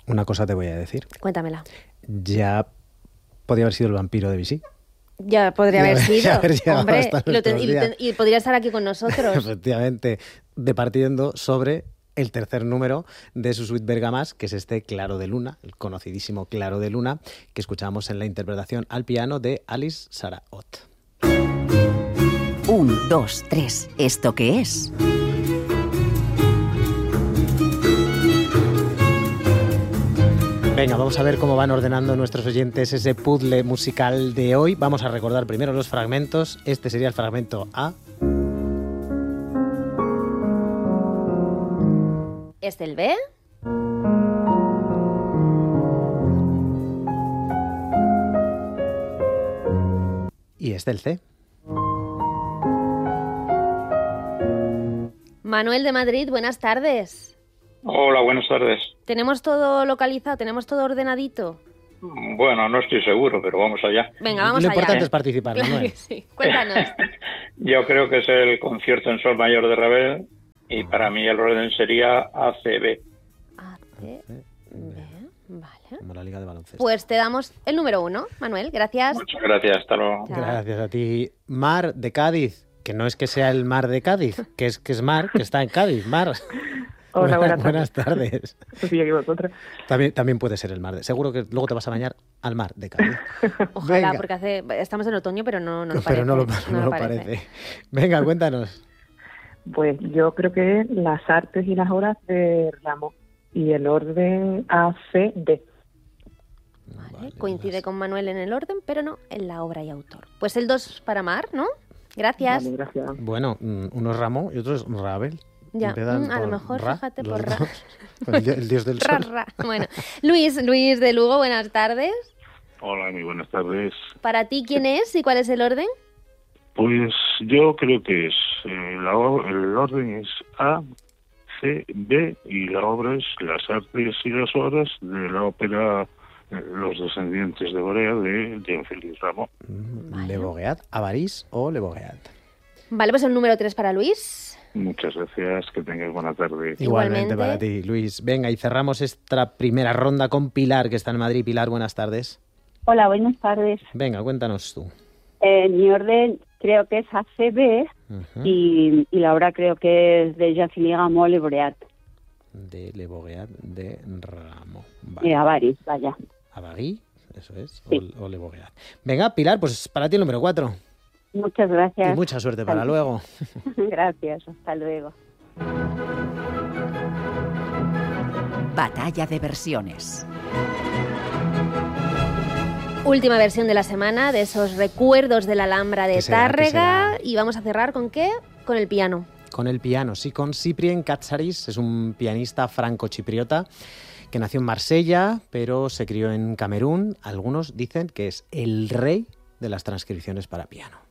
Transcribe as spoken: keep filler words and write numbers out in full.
Una cosa te voy a decir. Cuéntamela. Ya podría haber sido el vampiro de Vichy. Ya podría haber sido, haber hombre, lo ten, y, ten, y podría estar aquí con nosotros. Efectivamente, departiendo sobre el tercer número de su suite Bergamasque, que es este Claro de Luna, el conocidísimo Claro de Luna, que escuchamos en la interpretación al piano de Alice Sarahot. Un, dos, tres. ¿Esto qué es? Venga, vamos a ver cómo van ordenando nuestros oyentes ese puzzle musical de hoy. Vamos a recordar primero los fragmentos. Este sería el fragmento A. ¿Este el B? Y este el C. Manuel de Madrid, buenas tardes. Hola, buenas tardes. ¿Tenemos todo localizado? ¿Tenemos todo ordenadito? Bueno, no estoy seguro, pero vamos allá. Venga, vamos Lo allá. Lo importante es participar, claro Manuel. Que sí. Cuéntanos. Yo creo que es el concierto en sol mayor de Ravel y para mí el orden sería A C B. A C B, vale. Como la Liga de Baloncesto. Pues te damos el número uno, Manuel. Gracias. Muchas gracias, hasta luego. Chao. Gracias a ti. Mar de Cádiz, que no es que sea el mar de Cádiz, que es que es mar, que está en Cádiz. Mar. Hola, buenas, buenas tardes. Sí, aquí vosotros. También, también puede ser el mar. De, seguro que luego te vas a bañar al mar de Cádiz. Ojalá, Venga. porque hace, estamos en otoño, pero no, no lo Pero parece. no lo, no no lo lo parece. parece. Venga, cuéntanos. Pues yo creo que es las artes y las obras de Rameau y el orden A C D. Vale, Vale, coincide las- con Manuel en el orden, pero no en la obra y autor. Pues el dos para Mar, ¿no? Gracias. Vale, gracias. Bueno, mm, uno es Ramón y otro es Ravel. Ya, Empiezan mm, a lo por mejor, Ra, fíjate, los por Ra. dos. El, di- el dios del Ra, sol. ra. Bueno, Luis, Luis de Lugo, buenas tardes. Hola, muy buenas tardes. ¿Para ti quién es y cuál es el orden? Pues yo creo que es, eh, la, o- el orden es A, C, B y la obra es Las artes y las obras de la ópera eh, Los descendientes de Borea de Jean-Félix Rameau. Mm, Vale. Le Bogueat, Avarís o Le Bogueat. Vale, pues el número tres para Luis. Muchas gracias, que tengas buena tarde. Igualmente Igualmente. para ti, Luis. Venga, y cerramos esta primera ronda con Pilar, que está en Madrid. Pilar, buenas tardes. Hola, buenas tardes. Venga, cuéntanos tú. Eh, mi orden creo que es A C B Ujú. y, y la obra creo que es de Jean-Philippe Rameau Le Boreat, De Le Bogueat de Ramo. de Vale. Avaris, vaya. Avarí, eso es, Sí. o, o Le Bogueat. Venga, Pilar, pues para ti el número cuatro. Muchas gracias. Y mucha suerte para Hasta- luego. Gracias, hasta luego. Batalla de versiones. Última versión de la semana de esos recuerdos de la Alhambra de ¿Qué será? ¿Qué Tárrega. será? Y vamos a cerrar ¿con qué? Con el piano. Con el piano, sí, con Cyprien Katsaris, es un pianista franco-chipriota que nació en Marsella, pero se crió en Camerún. Algunos dicen que es el rey de las transcripciones para piano.